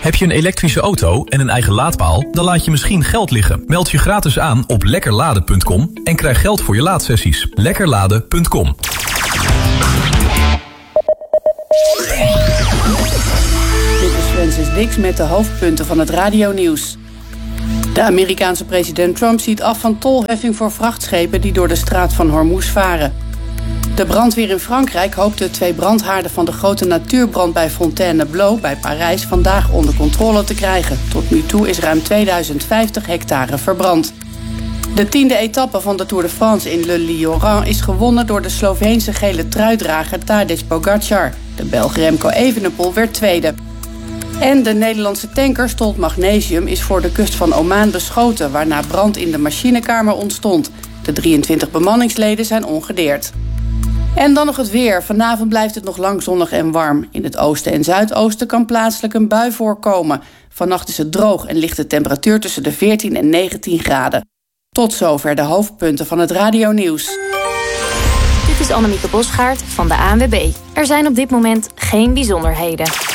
Heb je een elektrische auto en een eigen laadpaal? Dan laat je misschien geld liggen. Meld je gratis aan op lekkerladen.com en krijg geld voor je laadsessies. Lekkerladen.com. Dit is Francis Dix met de hoofdpunten van het radionieuws. De Amerikaanse president Trump ziet af van tolheffing voor vrachtschepen die door de straat van Hormuz varen. De brandweer in Frankrijk hoopt de 2 brandhaarden van de grote natuurbrand bij Fontainebleau bij Parijs vandaag onder controle te krijgen. Tot nu toe is ruim 2050 hectare verbrand. De 10e etappe van de Tour de France in Le Lioran is gewonnen door de Sloveense gele truidrager Tadej Pogačar. De Belg Remco Evenepoel werd tweede. En de Nederlandse tanker Stolt Magnesium is voor de kust van Oman beschoten, waarna brand in de machinekamer ontstond. De 23 bemanningsleden zijn ongedeerd. En dan nog het weer. Vanavond blijft het nog lang zonnig en warm. In het oosten en zuidoosten kan plaatselijk een bui voorkomen. Vannacht is het droog en ligt de temperatuur tussen de 14 en 19 graden. Tot zover de hoofdpunten van het radionieuws. Dit is Annemieke Bosgaard van de ANWB. Er zijn op dit moment geen bijzonderheden.